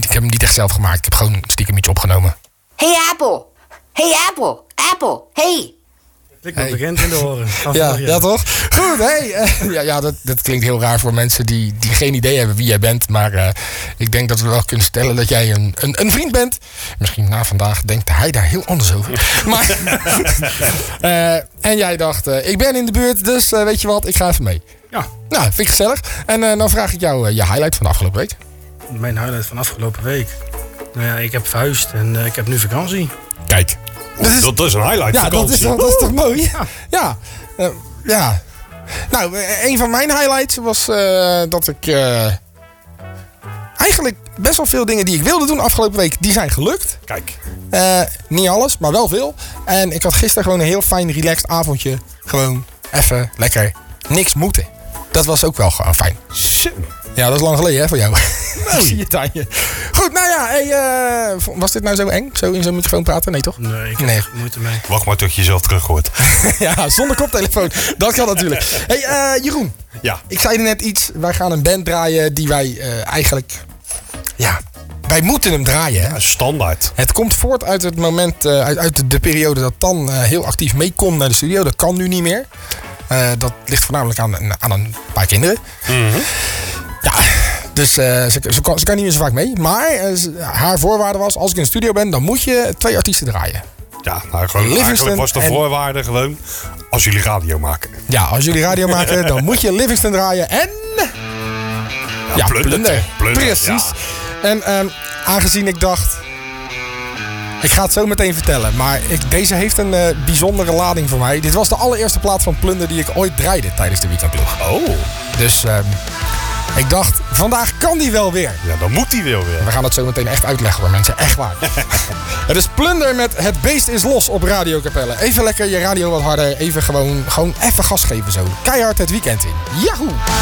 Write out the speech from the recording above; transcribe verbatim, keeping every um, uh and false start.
ik heb hem niet echt zelf gemaakt. Ik heb gewoon stiekem iets opgenomen. Hey Apple. Hey Apple. Apple. Hey. Ik ben bekend in de oren. Ja, ja, toch? Goed, hey. Uh, ja, ja dat, dat klinkt heel raar voor mensen die, die geen idee hebben wie jij bent. Maar uh, ik denk dat we wel kunnen stellen dat jij een, een, een vriend bent. Misschien na vandaag denkt hij daar heel anders over. Maar, uh, en jij dacht, uh, ik ben in de buurt, dus uh, weet je wat, ik ga even mee. Ja. Nou, vind ik gezellig. En uh, dan vraag ik jou uh, je highlight van de afgelopen week. Mijn highlight van de afgelopen week? Nou ja, ik heb verhuisd en uh, ik heb nu vakantie. Kijk. Dat is, dat is een highlight. Ja, dat is, dat is toch mooi? Ja. Ja. Uh, ja. Nou, een van mijn highlights was uh, dat ik... Uh, eigenlijk best wel veel dingen die ik wilde doen afgelopen week, die zijn gelukt. Kijk. Uh, niet alles, maar wel veel. En ik had gisteren gewoon een heel fijn, relaxed avondje. Gewoon even lekker niks moeten. Dat was ook wel gewoon fijn. Zo. Ja, dat is lang geleden hè, voor jou. Ik zie het aan je. Goed, nou ja. Hey, uh, was dit nou zo eng? Zo in zo'n microfoon praten? Nee, toch? Nee, ik heb nee. er moeite mee. Wacht maar tot je jezelf terug hoort. Ja, zonder koptelefoon. Dat kan natuurlijk. Hey, uh, Jeroen. Ja. Ik zei er net iets. Wij gaan een band draaien die wij uh, eigenlijk... Ja, wij moeten hem draaien. Hè? Ja, standaard. Het komt voort uit het moment, uh, uit, uit de periode dat Tan uh, heel actief meekomt naar de studio. Dat kan nu niet meer. Uh, dat ligt voornamelijk aan, aan een paar kinderen. Mm-hmm. Ja, dus uh, ze, ze, kan, ze kan niet meer zo vaak mee. Maar uh, ze, haar voorwaarde was, als ik in de studio ben, dan moet je twee artiesten draaien. Ja, nou, gewoon, eigenlijk was de en, voorwaarde gewoon, als jullie radio maken. Ja, als jullie radio maken, dan moet je Livingston draaien en... Ja, ja plunder. plunder. plunder. Precies. Ja. En um, aangezien ik dacht... Ik ga het zo meteen vertellen, maar ik, deze heeft een uh, bijzondere lading voor mij. Dit was de allereerste plaat van Plunder die ik ooit draaide tijdens de weekendploeg. Oh. Dus um, ik dacht, vandaag kan die wel weer. Ja, dan moet die wel weer. We gaan het zo meteen echt uitleggen hoor mensen, echt waar. Het is Plunder met Het Beest is Los op Radio Capelle. Even lekker je radio wat harder, even gewoon, gewoon even gas geven zo. Keihard het weekend in. Yahoo!